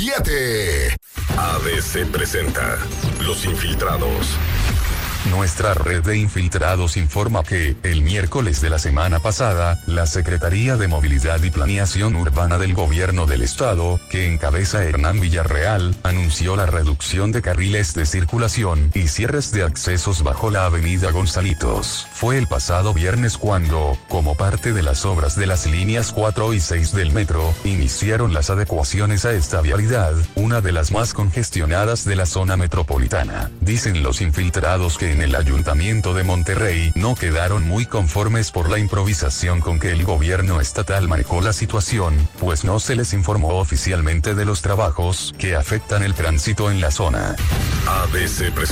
7. ABC presenta Los Infiltrados. Nuestra red de infiltrados informa que, el miércoles de la semana pasada, la Secretaría de Movilidad y Planeación Urbana del Gobierno del Estado, que encabeza Hernán Villarreal, anunció la reducción de carriles de circulación y cierres de accesos bajo la avenida Gonzalitos. Fue el pasado viernes cuando, como parte de las obras de las líneas 4 y 6 del metro, iniciaron las adecuaciones a esta vialidad, una de las más congestionadas de la zona metropolitana. Dicen los infiltrados que en el Ayuntamiento de Monterrey no quedaron muy conformes por la improvisación con que el gobierno estatal manejó la situación, pues no se les informó oficialmente de los trabajos que afectan el tránsito en la zona. ABC presenta